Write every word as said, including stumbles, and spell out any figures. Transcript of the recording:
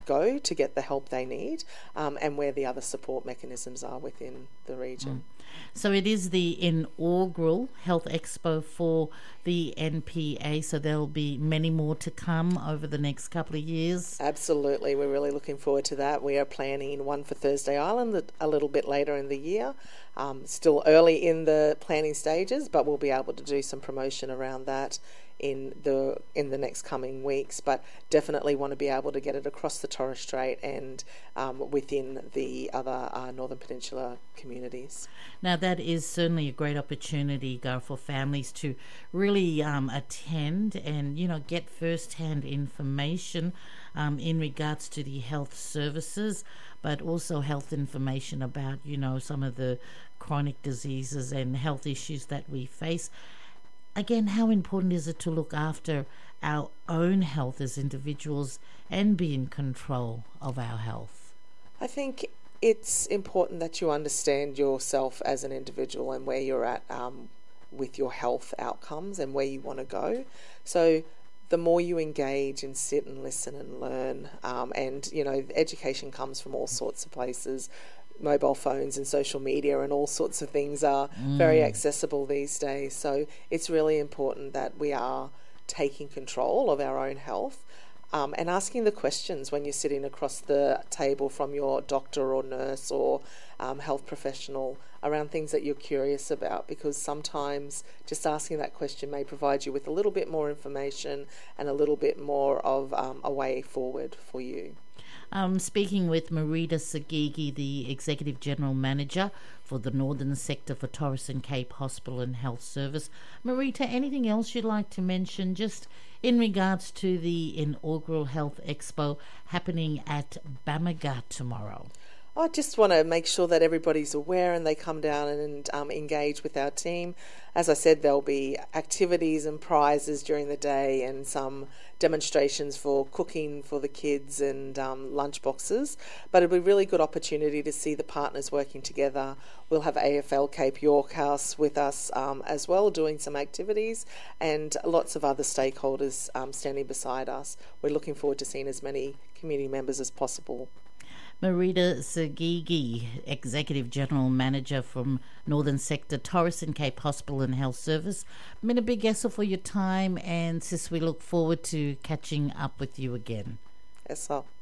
go to get the help they need, um, and where the other support mechanisms are within the region. Mm. So it is the inaugural Health Expo for the N P A, so there'll be many more to come over the next couple of years. Absolutely, we're really looking forward to that. We are planning one for Thursday Island a little bit later in the year. Um, still early in the planning stages, but we'll be able to do some promotion around that in the in the next coming weeks, but definitely want to be able to get it across the Torres Strait and um, within the other uh, Northern Peninsula communities. Now that is certainly a great opportunity, Gar, for families to really um, attend and, you know, get first-hand information um, in regards to the health services, but also health information about, you know, some of the chronic diseases and health issues that we face. Again, how important is it to look after our own health as individuals and be in control of our health? I think it's important that you understand yourself as an individual and where you're at um, with your health outcomes and where you want to go. So the more you engage and sit and listen and learn, um, and, you know, education comes from all sorts of places. Mobile phones and social media and all sorts of things are mm. very accessible these days. So it's really important that we are taking control of our own health um, and asking the questions when you're sitting across the table from your doctor or nurse or um, health professional around things that you're curious about, because sometimes just asking that question may provide you with a little bit more information and a little bit more of um, a way forward for you. Um, speaking with Marita Sagigi, the Executive General Manager for the Northern Sector for Torres and Cape Hospital and Health Service. Marita, anything else you'd like to mention just in regards to the inaugural Health Expo happening at Bamaga tomorrow? I just want to make sure that everybody's aware and they come down and um, engage with our team. As I said, there'll be activities and prizes during the day and some demonstrations for cooking for the kids and um, lunch boxes. But it'll be a really good opportunity to see the partners working together. We'll have A F L Cape York House with us um, as well, doing some activities, and lots of other stakeholders um, standing beside us. We're looking forward to seeing as many community members as possible. Marita Sagigi, Executive General Manager from Northern Sector, Torres and Cape Hospital and Health Service. Mina Bigessa for your time, and sis, we look forward to catching up with you again. Yes, sir.